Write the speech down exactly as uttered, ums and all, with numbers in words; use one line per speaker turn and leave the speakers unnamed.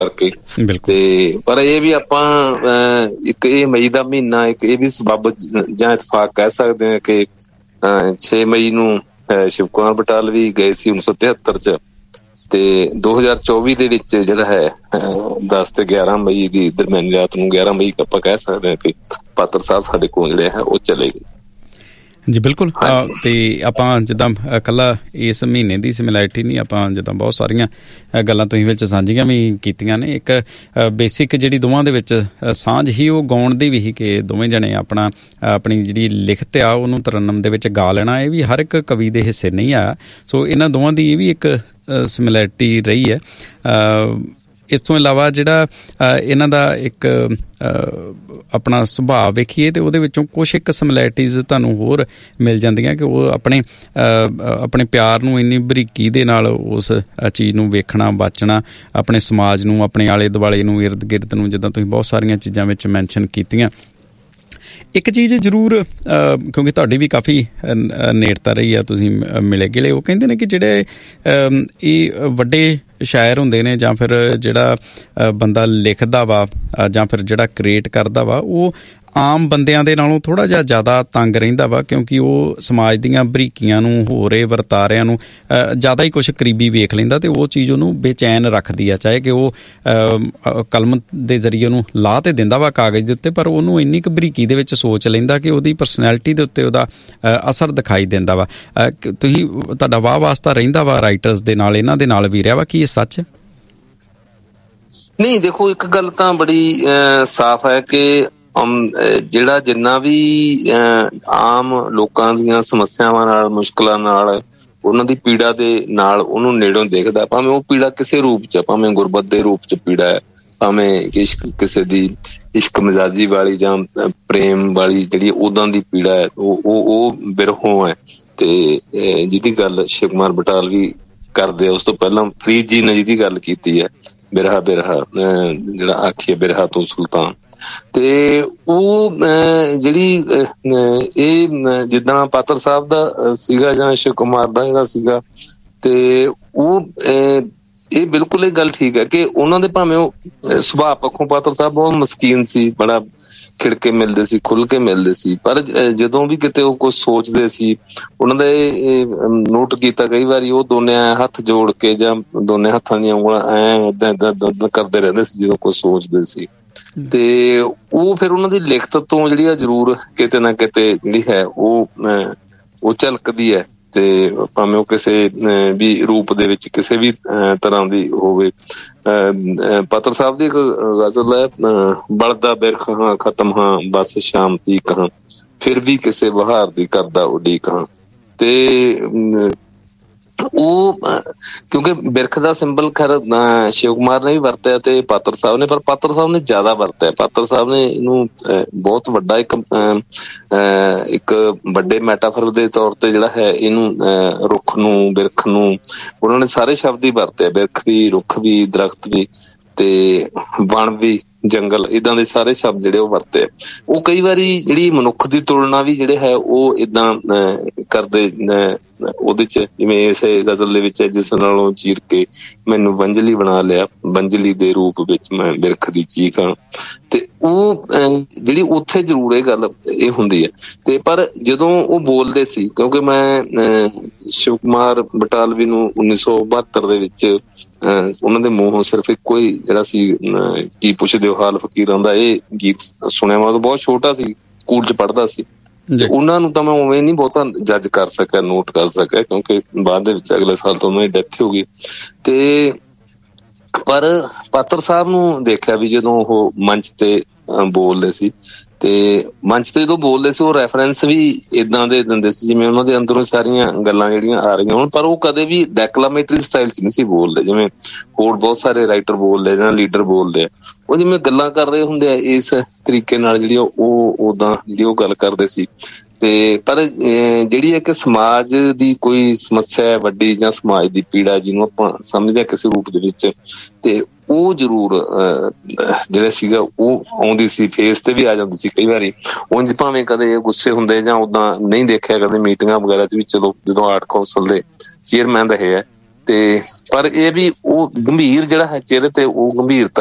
ਕਰਕੇ। ਤੇ ਪਰ ਇਹ ਵੀ ਆਪਾਂ ਇੱਕ ਇਹ ਮਈ ਦਾ ਮਹੀਨਾ ਇੱਕ ਇਹ ਵੀ ਸਬੱਬ ਜਾਂ ਇਤਫਾਕ ਕਹਿ ਸਕਦੇ ਹਾਂ ਕਿ ਛੇ ਮਈ ਨੂੰ ਸ਼ਿਵ ਕੁਮਾਰ ਬਟਾਲਵੀ ਗਏ ਸੀ ਉੱਨੀ ਸੌ ਤਿਹੱਤਰ ਚ, ਤੇ ਦੋ ਹਜ਼ਾਰ ਚੌਵੀ ਦੇ ਵਿੱਚ ਜਿਹੜਾ ਹੈ ਦਸ ਤੇ ਗਿਆਰਾਂ ਮਈ ਦੀ ਦਰਮਿਆਨੀ ਰਾਤ ਨੂੰ ਗਿਆਰਾਂ ਮਈ ਆਪਾਂ ਕਹਿ ਸਕਦੇ ਹਾਂ ਕਿ ਪਾਤਰ ਸਾਹਿਬ ਸਾਡੇ ਕੋਲ ਜਿਹੜੇ ਹੈ ਉਹ ਚਲੇ ਗਏ
ਜੀ। ਬਿਲਕੁਲ। ਤੇ ਆਪਾਂ ਜਿੱਦਾਂ ਇਕੱਲਾ ਇਸ ਮਹੀਨੇ ਦੀ ਸਿਮਿਲੈਰਿਟੀ ਨਹੀਂ, ਆਪਾਂ ਜਿੱਦਾਂ ਬਹੁਤ ਸਾਰੀਆਂ ਗੱਲਾਂ ਤੁਸੀਂ ਵਿੱਚ ਸਾਂਝੀਆਂ ਵੀ ਕੀਤੀਆਂ ਨੇ। ਇੱਕ ਬੇਸਿਕ ਜਿਹੜੀ ਦੋਵਾਂ ਦੇ ਵਿੱਚ ਸਾਂਝ ਹੀ ਉਹ ਗਾਉਣ ਦੀ ਵੀ ਸੀ ਕਿ ਦੋਵੇਂ ਜਣੇ ਆਪਣਾ ਆਪਣੀ ਜਿਹੜੀ ਲਿਖਤ ਆ ਉਹਨੂੰ ਤਰੰਨਮ ਦੇ ਵਿੱਚ ਗਾ ਲੈਣਾ। ਇਹ ਵੀ ਹਰ ਇੱਕ ਕਵੀ ਦੇ ਹਿੱਸੇ ਨਹੀਂ ਆਇਆ। ਸੋ ਇਹਨਾਂ ਦੋਵਾਂ ਦੀ ਇਹ ਵੀ ਇੱਕ ਸਿਮਿਲੈਰਿਟੀ ਰਹੀ ਹੈ। ਇਸ ਤੋਂ ਇਲਾਵਾ ਜਿਹੜਾ ਇਹਨਾਂ ਦਾ ਇੱਕ ਆਪਣਾ ਸੁਭਾਅ ਵੇਖੀਏ ਤਾਂ ਉਹਦੇ ਵਿੱਚੋਂ ਕੁਛ ਇੱਕ ਸਿਮਿਲੈਰਿਟੀਜ਼ ਤੁਹਾਨੂੰ ਹੋਰ ਮਿਲ ਜਾਂਦੀਆਂ ਕਿ ਉਹ ਆਪਣੇ ਆਪਣੇ ਪਿਆਰ ਨੂੰ ਇੰਨੀ ਬਰੀਕੀ ਦੇ ਨਾਲ ਉਸ ਚੀਜ਼ ਨੂੰ ਵੇਖਣਾ, ਬਾਚਣਾ, ਆਪਣੇ ਸਮਾਜ ਨੂੰ, ਆਪਣੇ ਆਲੇ ਦੁਆਲੇ ਨੂੰ, ਇਰਦ ਗਿਰਦ ਨੂੰ, ਜਿੱਦਾਂ ਤੁਸੀਂ ਬਹੁਤ ਸਾਰੀਆਂ ਚੀਜ਼ਾਂ ਵਿੱਚ ਮੈਨਸ਼ਨ ਕੀਤੀਆਂ। ਇੱਕ ਚੀਜ਼ ਜ਼ਰੂਰ, ਕਿਉਂਕਿ ਤੁਹਾਡੀ ਵੀ ਕਾਫੀ ਨੇੜਤਾ ਰਹੀ ਆ, ਤੁਸੀਂ ਮਿਲੇ ਗਿਲੇ, ਉਹ ਕਹਿੰਦੇ ਨੇ ਕਿ ਜਿਹੜੇ ਇਹ ਵੱਡੇ ਸ਼ਾਇਰ ਹੁੰਦੇ ਨੇ ਜਾਂ ਫਿਰ ਜਿਹੜਾ ਬੰਦਾ ਲਿਖਦਾ ਵਾ ਜਾਂ ਫਿਰ ਜਿਹੜਾ ਕ੍ਰੀਏਟ ਕਰਦਾ ਵਾ, ਉਹ ਆਮ ਬੰਦਿਆਂ ਦੇ ਨਾਲੋਂ ਥੋੜ੍ਹਾ ਜਿਹਾ ਜ਼ਿਆਦਾ ਤੰਗ ਰਹਿੰਦਾ ਵਾ, ਕਿਉਂਕਿ ਉਹ ਸਮਾਜ ਦੀਆਂ ਬਰੀਕੀਆਂ ਨੂੰ, ਹੋਰ ਇਹ ਵਰਤਾਰਿਆਂ ਨੂੰ ਜ਼ਿਆਦਾ ਹੀ ਕੁਛ ਕਰੀਬੀ ਵੇਖ ਲੈਂਦਾ ਅਤੇ ਉਹ ਚੀਜ਼ ਉਹਨੂੰ ਬੇਚੈਨ ਰੱਖਦੀ ਆ। ਚਾਹੇ ਕਿ ਉਹ ਕਲਮ ਦੇ ਜ਼ਰੀਏ ਉਹਨੂੰ ਲਾ ਤੇ ਦਿੰਦਾ ਵਾ ਕਾਗਜ਼ ਦੇ ਉੱਤੇ, ਪਰ ਉਹਨੂੰ ਇੰਨੀ ਕੁ ਬਰੀਕੀ ਦੇ ਵਿੱਚ ਸੋਚ ਲੈਂਦਾ ਕਿ ਉਹਦੀ ਪਰਸਨੈਲਿਟੀ ਦੇ ਉੱਤੇ ਉਹਦਾ ਅਸਰ ਦਿਖਾਈ ਦਿੰਦਾ ਵਾ। ਤੁਸੀਂ ਤੁਹਾਡਾ ਵਾਹ ਵਾਸਤਾ ਰਹਿੰਦਾ ਵਾ ਰਾਈਟਰਸ ਦੇ ਨਾਲ, ਇਹਨਾਂ ਦੇ ਨਾਲ ਵੀ ਰਿਹਾ ਵਾ, ਕੀ ਇਹ ਸੱਚ?
ਨਹੀਂ, ਦੇਖੋ ਇੱਕ ਗੱਲ ਤਾਂ ਬੜੀ ਸਾਫ਼ ਹੈ ਕਿ ਜਿਹੜਾ ਜਿੰਨਾ ਵੀ ਆਮ ਲੋਕਾਂ ਦੀਆਂ ਸਮੱਸਿਆਵਾਂ ਨਾਲ, ਮੁਸ਼ਕਿਲਾਂ ਨਾਲ, ਉਹਨਾਂ ਦੀ ਪੀੜਾ ਦੇ ਨਾਲ ਉਹਨੂੰ ਨੇੜੋਂ ਦੇਖਦਾ, ਭਾਵੇਂ ਉਹ ਪੀੜਾ ਕਿਸੇ ਰੂਪ ਚ, ਭਾਵੇਂ ਗੁਰਬਤ ਦੇ ਰੂਪ ਚ ਪੀੜਾ ਹੈ, ਭਾਵੇਂ ਇਸ਼ਕ ਕਿਸੇ ਦੀ ਇਸ਼ਕ ਮਿਜ਼ਾਜੀ ਵਾਲੀ ਜਾਂ ਪ੍ਰੇਮ ਵਾਲੀ ਜਿਹੜੀ ਉਦਾਂ ਦੀ ਪੀੜਾ ਹੈ, ਉਹ ਉਹ ਬਿਰਹੋਂ ਹੈ। ਤੇ ਜਿਹਦੀ ਗੱਲ ਸ਼ਿਵ ਕੁਮਾਰ ਬਟਾਲਵੀ ਕਰਦੇ ਆ, ਉਸ ਤੋਂ ਪਹਿਲਾਂ ਫਰੀਦ ਜੀ ਨੇ ਜਿਹਦੀ ਗੱਲ ਕੀਤੀ ਹੈ, ਬਿਰਹਾ ਬਿਰਹਾ ਜਿਹੜਾ ਆਖੀਏ ਬਿਰਹਾ ਤੋਂ ਸੁਲਤਾਨ, ਤੇ ਉਹ ਜਿਹੜੀ ਇਹ ਜਿੱਦਾਂ ਪਾਤਰ ਸਾਹਿਬ ਦਾ ਸੀਗਾ ਜਾਂ ਸ਼ਿਵ ਕੁਮਾਰ ਦਾ ਜਿਹੜਾ ਸੀਗਾ, ਤੇ ਉਹ ਇਹ ਬਿਲਕੁਲ ਇਹ ਗੱਲ ਠੀਕ ਹੈ ਕਿ ਉਹਨਾਂ ਦੇ ਭਾਵੇਂ ਉਹ ਸੁਭਾਅ ਪੱਖੋਂ ਪਾਤਰ ਸਾਹਿਬ ਬਹੁਤ ਮਸਕੀਨ ਸੀ, ਬੜਾ ਖਿੜਕੇ ਮਿਲਦੇ ਸੀ, ਖੁੱਲ ਕੇ ਮਿਲਦੇ ਸੀ, ਪਰ ਜਦੋਂ ਵੀ ਕਿਤੇ ਉਹ ਕੁਛ ਸੋਚਦੇ ਸੀ, ਉਹਨਾਂ ਦਾ ਇਹ ਨੋਟ ਕੀਤਾ ਕਈ ਵਾਰੀ, ਉਹ ਦੋਨੇ ਹੱਥ ਜੋੜ ਕੇ ਜਾਂ ਦੋਨੇ ਹੱਥਾਂ ਦੀਆਂ ਉਂਗਲਾਂ ਐਂ ਏਦਾਂ ਏਦਾਂ ਕਰਦੇ ਰਹਿੰਦੇ ਸੀ ਜਦੋਂ ਕੁਛ ਸੋਚਦੇ ਸੀ। ਤੇ ਉਹ ਫਿਰ ਉਹਨਾਂ ਦੀ ਲਿਖਤ ਤੋਂ ਜਿਹੜੀ ਆ ਜ਼ਰੂਰ ਕਿਤੇ ਨਾ ਕਿਤੇ ਜਿਹੜੀ ਹੈ ਉਹ ਉਹ ਝਲਕਦੀ ਹੈ, ਤੇ ਭਾਵੇਂ ਉਹ ਕਿਸੇ ਵੀ ਰੂਪ ਦੇ ਵਿੱਚ ਕਿਸੇ ਵੀ ਤਰ੍ਹਾਂ ਦੀ ਹੋਵੇ। ਪਾਤਰ ਸਾਹਿਬ ਦੀ ਇੱਕ ਗਜ਼ਲ ਹੈ, ਬਲਦਾ ਬਿਰਖ ਹਾਂ ਖਤਮ ਹਾਂ ਬਸ ਸ਼ਾਮ ਤੀਕ ਹਾਂ, ਫਿਰ ਵੀ ਕਿਸੇ ਬਹਾਰ ਦੀ ਕਰਦਾ ਉਡੀਕ ਹਾਂ। ਤੇ ਉਹ ਕਿਉਂਕਿ ਬਿਰਖ ਦਾ ਸਿੰਬਲ ਖੈਰ ਸ਼ਿਵ ਕੁਮਾਰ ਨੇ ਵੀ ਵਰਤਿਆ ਤੇ ਪਾਤਰ ਸਾਹਿਬ ਨੇ, ਪਰ ਪਾਤਰ ਸਾਹਿਬ ਨੇ ਜ਼ਿਆਦਾ ਵਰਤਿਆ। ਪਾਤਰ ਸਾਹਿਬ ਨੇ ਇਹਨੂੰ ਬਹੁਤ ਵੱਡਾ ਇੱਕ ਇੱਕ ਵੱਡੇ ਮੈਟਾਫਰ ਦੇ ਤੌਰ ਤੇ ਜਿਹੜਾ ਹੈ ਇਹਨੂੰ ਰੁੱਖ ਨੂੰ, ਬਿਰਖ ਨੂੰ, ਉਹਨਾਂ ਨੇ ਸਾਰੇ ਸ਼ਬਦ ਹੀ ਵਰਤੇ, ਬਿਰਖ ਵੀ, ਰੁੱਖ ਵੀ, ਦਰਖਤ ਵੀ, ਤੇ ਵਣ ਵੀ, ਜੰਗਲ, ਏਦਾਂ ਦੇ ਸਾਰੇ ਸ਼ਬਦ ਜਿਹੜੇ ਉਹ ਵਰਤੇ। ਉਹ ਕਈ ਵਾਰੀ ਜਿਹੜੀ ਮਨੁੱਖ ਦੀ ਤੁਲਨਾ ਵੀ ਜਿਹੜੇ ਹੈ ਉਹ ਏਦਾਂ ਕਰਦੇ ਉਹਦੇ ਚ, ਜਿਵੇਂ ਇਸ ਗਜ਼ਲ ਦੇ ਵਿੱਚ, ਜਿਸ ਨਾਲੋਂ ਚੀਰ ਕੇ ਮੈਨੂੰ ਬੰਜਲੀ ਬਣਾ ਲਿਆ, ਬੰਜਲੀ ਦੇ ਰੂਪ ਵਿੱਚ ਮੈਂ ਬਿਰਖ ਦੀ ਚੀਖ ਹਾਂ। ਤੇ ਉਹ ਜਿਹੜੀ ਉੱਥੇ ਜ਼ਰੂਰ ਇਹ ਗੱਲ ਇਹ ਹੁੰਦੀ ਹੈ। ਤੇ ਪਰ ਜਦੋਂ ਉਹ ਬੋਲਦੇ ਸੀ, ਕਿਉਂਕਿ ਮੈਂ ਸ਼ਿਵ ਕੁਮਾਰ ਬਟਾਲਵੀ ਨੂੰ ਉੱਨੀ ਸੌ ਬਹੱਤਰ ਦੇ ਵਿੱਚ ਉਹਨਾਂ ਦੇ ਮੂੰਹੋਂ ਸਿਰਫ ਇੱਕੋ ਹੀ ਜਿਹੜਾ ਸੀ ਕੀ ਪੁੱਛਦੇ ਹੋ ਹਾਲ ਫਕੀਰਾਂ ਦਾ ਇਹ ਗੀਤ ਸੁਣਿਆ, ਮੈਂ ਉਦੋਂ ਬਹੁਤ ਛੋਟਾ ਸੀ, ਸਕੂਲ ਚ ਪੜ੍ਹਦਾ ਸੀ। ਤੇ ਉਹਨਾਂ ਨੂੰ ਤਾਂ ਮੈਂ ਉਵੇਂ ਨੀ ਬਹੁਤਾ ਜੱਜ ਕਰ ਸਕਿਆ, ਨੋਟ ਕਰ ਸਕਿਆ, ਕਿਉਂਕਿ ਬਾਅਦ ਦੇ ਵਿੱਚ ਅਗਲੇ ਸਾਲ ਤੋਂ ਉਹਨਾਂ ਦੀ ਡੈਥ ਹੋ ਗਈ। ਤੇ ਪਰ ਪਾਤਰ ਸਾਹਿਬ ਨੂੰ ਦੇਖਿਆ ਵੀ ਜਦੋਂ ਉਹ ਮੰਚ ਤੇ ਬੋਲਦੇ ਸੀ, ਤੇ ਮੰਚ ਤੇ ਜਦੋਂ ਬੋਲਦੇ ਸੀ ਉਹ ਰੈਫਰੈਂਸ ਵੀ ਏਦਾਂ ਦੇ ਦਿੰਦੇ ਸੀ ਜਿਵੇਂ ਉਹਨਾਂ ਦੇ ਅੰਦਰੋਂ ਸਾਰੀਆਂ ਗੱਲਾਂ ਜਿਹੜੀਆਂ ਆ ਰਹੀਆਂ ਹੋਣ, ਪਰ ਉਹ ਕਦੇ ਵੀ ਡੈਕਲਾਮੇਟਰੀ ਸਟਾਈਲ ਚ ਨਹੀਂ ਸੀ ਬੋਲਦੇ ਜਿਵੇਂ ਹੋਰ ਬਹੁਤ ਸਾਰੇ ਰਾਈਟਰ ਬੋਲਦੇ ਜਾਂ ਲੀਡਰ ਬੋਲਦੇ ਆ। ਉਹ ਜਿਵੇਂ ਗੱਲਾਂ ਕਰ ਰਹੇ ਹੁੰਦੇ ਆ ਇਸ ਤਰੀਕੇ ਨਾਲ ਜਿਹੜੀ ਉਹ ਓਦਾਂ ਜਿਹੜੀ ਉਹ ਗੱਲ ਕਰਦੇ ਸੀ। ਤੇ ਪਰ ਜਿਹੜੀ ਇੱਕ ਸਮਾਜ ਦੀ ਕੋਈ ਸਮੱਸਿਆ ਹੈ ਵੱਡੀ, ਜਾਂ ਸਮਾਜ ਦੀ ਪੀੜਾ ਜਿਹਨੂੰ ਆਪਾਂ ਸਮਝਦੇ ਹਾਂ ਕਿਸੇ ਰੂਪ ਦੇ ਵਿੱਚ, ਤੇ ਉਹ ਜ਼ਰੂਰ ਜਿਹੜਾ ਸੀਗਾ ਉਹ ਆਉਂਦੀ ਸੀ, ਫੇਸ ਤੇ ਵੀ ਆ ਜਾਂਦੀ ਸੀ ਕਈ ਵਾਰੀ। ਉਂਝ ਭਾਵੇਂ ਕਦੇ ਗੁੱਸੇ ਹੁੰਦੇ ਜਾਂ ਓਦਾਂ ਨਹੀਂ ਦੇਖਿਆ ਕਦੇ ਮੀਟਿੰਗਾਂ ਵਗੈਰਾ ਚ ਵੀ, ਚਲੋ ਜਦੋਂ ਆਰਟ ਕੌਂਸਲ ਦੇ ਚੇਅਰਮੈਨ ਰਹੇ ਹੈ ਤੇ ਪਰ ਇਹ ਵੀ ਉਹ ਗੰਭੀਰ ਜਿਹੜਾ ਹੈ ਚਿਹਰੇ ਤੇ ਉਹ ਗੰਭੀਰਤਾ